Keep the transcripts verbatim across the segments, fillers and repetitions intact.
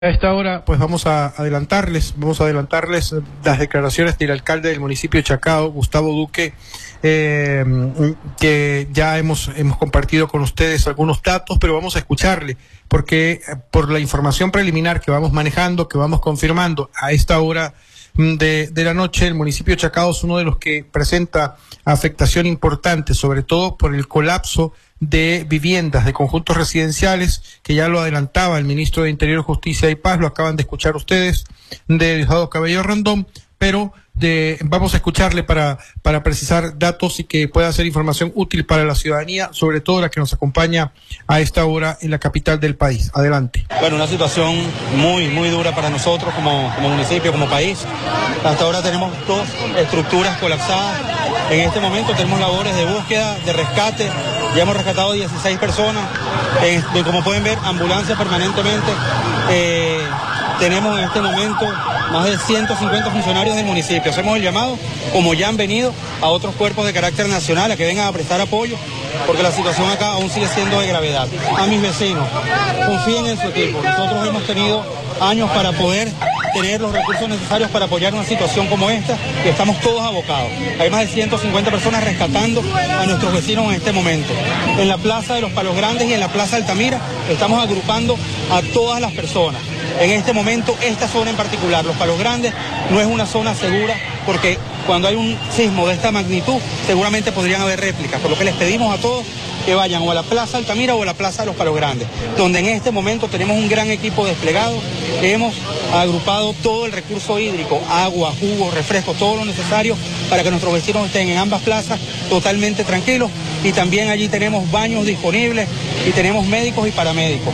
A esta hora, pues vamos a adelantarles, vamos a adelantarles las declaraciones del alcalde del municipio de Chacao, Gustavo Duque, eh, que ya hemos, hemos compartido con ustedes algunos datos, pero vamos a escucharle, porque por la información preliminar que vamos manejando, que vamos confirmando a esta hora de, de la noche, el municipio de Chacao es uno de los que presenta afectación importante, sobre todo por el colapso de viviendas, de conjuntos residenciales, que ya lo adelantaba el ministro de Interior, Justicia y Paz, lo acaban de escuchar ustedes, de Diosdado Cabello Rondón, pero de, vamos a escucharle para, para precisar datos y que pueda ser información útil para la ciudadanía, sobre todo la que nos acompaña a esta hora en la capital del país. Adelante. Bueno, una situación muy, muy dura para nosotros como, como municipio, como país. Hasta ahora tenemos dos estructuras colapsadas. En este momento tenemos labores de búsqueda, de rescate. Ya hemos rescatado dieciséis personas. Eh, como pueden ver, ambulancia permanentemente. Eh, tenemos en este momento más de ciento cincuenta funcionarios del municipio. Hacemos el llamado, como ya han venido, a otros cuerpos de carácter nacional a que vengan a prestar apoyo, porque la situación acá aún sigue siendo de gravedad. A mis vecinos, confíen en su equipo. Nosotros hemos tenido años para poder tener los recursos necesarios para apoyar una situación como esta y estamos todos abocados. Hay más de ciento cincuenta personas rescatando a nuestros vecinos en este momento. En la Plaza de los Palos Grandes y en la Plaza Altamira estamos agrupando a todas las personas. En este momento, esta zona en particular, los Palos Grandes, no es una zona segura porque cuando hay un sismo de esta magnitud, seguramente podrían haber réplicas, por lo que les pedimos a todos que vayan o a la Plaza Altamira o a la Plaza de los Palos Grandes, donde en este momento tenemos un gran equipo desplegado, hemos agrupado todo el recurso hídrico, agua, jugo, refresco, todo lo necesario para que nuestros vecinos estén en ambas plazas totalmente tranquilos, y también allí tenemos baños disponibles y tenemos médicos y paramédicos.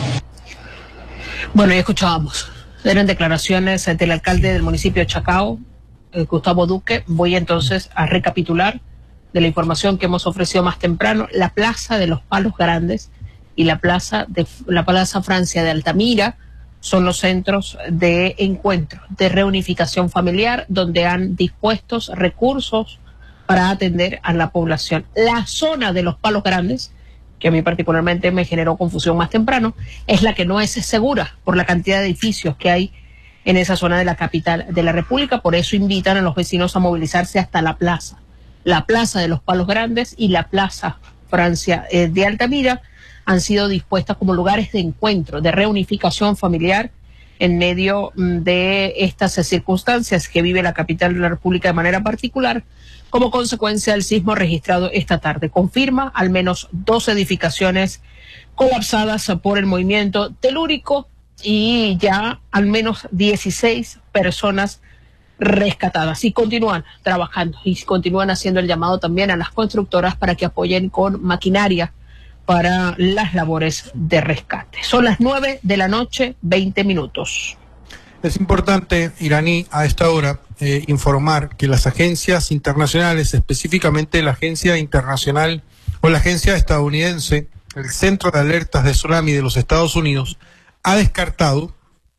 Bueno, ya escuchábamos, eran declaraciones del alcalde del municipio de Chacao, eh, Gustavo Duque. Voy entonces a recapitular de la información que hemos ofrecido más temprano. La Plaza de los Palos Grandes y la Plaza de la Plaza Francia de Altamira son los centros de encuentro, de reunificación familiar, donde han dispuestos recursos para atender a la población. La zona de los Palos Grandes, que a mí particularmente me generó confusión más temprano, es la que no es segura por la cantidad de edificios que hay en esa zona de la capital de la República. Por eso invitan a los vecinos a movilizarse hasta la plaza. La Plaza de los Palos Grandes y la Plaza Francia eh, de Altamira han sido dispuestas como lugares de encuentro, de reunificación familiar en medio de estas circunstancias que vive la capital de la República de manera particular, como consecuencia del sismo registrado esta tarde. Confirma al menos dos edificaciones colapsadas por el movimiento telúrico y ya al menos dieciséis personas rescatadas. Y continúan trabajando y continúan haciendo el llamado también a las constructoras para que apoyen con maquinaria para las labores de rescate. Son las nueve de la noche, veinte minutos. Es importante, Iraní, a esta hora eh, informar que las agencias internacionales, específicamente la agencia internacional o la agencia estadounidense, el Centro de Alertas de Tsunami de los Estados Unidos, ha descartado,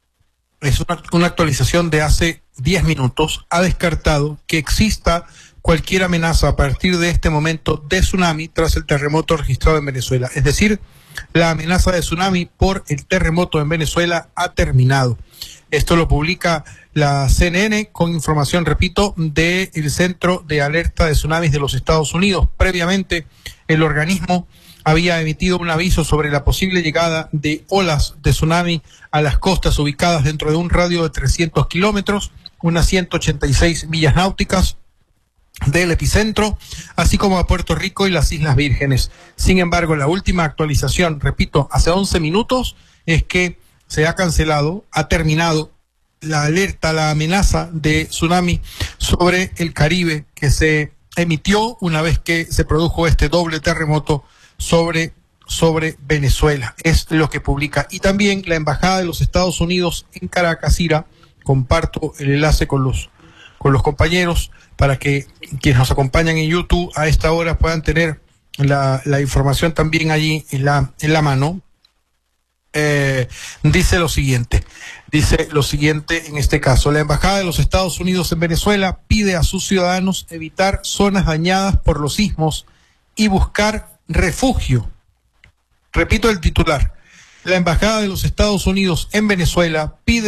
es una, una actualización de hace diez minutos, ha descartado que exista cualquier amenaza a partir de este momento de tsunami tras el terremoto registrado en Venezuela. Es decir, la amenaza de tsunami por el terremoto en Venezuela ha terminado. Esto lo publica la C N N con información, repito, del Centro de Alerta de Tsunamis de los Estados Unidos. Previamente, el organismo había emitido un aviso sobre la posible llegada de olas de tsunami a las costas ubicadas dentro de un radio de trescientos kilómetros, unas ciento ochenta y seis millas náuticas del epicentro, así como a Puerto Rico y las Islas Vírgenes. Sin embargo, la última actualización, repito, hace once minutos, es que se ha cancelado, ha terminado la alerta, la amenaza de tsunami sobre el Caribe que se emitió una vez que se produjo este doble terremoto sobre, sobre Venezuela. Es lo que publica. Y también la Embajada de los Estados Unidos en Caracas, Ira, comparto el enlace con los, con los compañeros para que quienes nos acompañan en YouTube a esta hora puedan tener la, la información también allí en la, en la mano. Eh, dice lo siguiente, dice lo siguiente en este caso: la Embajada de los Estados Unidos en Venezuela pide a sus ciudadanos evitar zonas dañadas por los sismos y buscar refugio. Repito el titular: La Embajada de los Estados Unidos en Venezuela pide